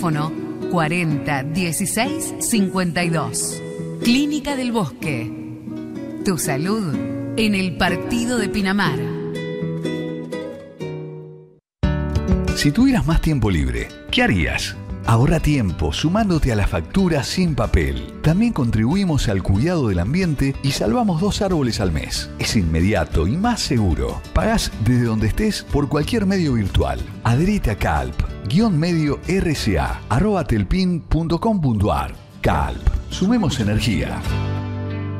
teléfono 40 16 52. Clínica del Bosque. Tu salud en el partido de Pinamar. Si tuvieras más tiempo libre, ¿qué harías? Ahorra tiempo sumándote a la factura sin papel. También contribuimos al cuidado del ambiente y salvamos 2 árboles al mes. Es inmediato y más seguro. Pagás desde donde estés por cualquier medio virtual. Adherite a Calp, _medio RCA, @telpin.com.ar. Calp. Sumemos energía.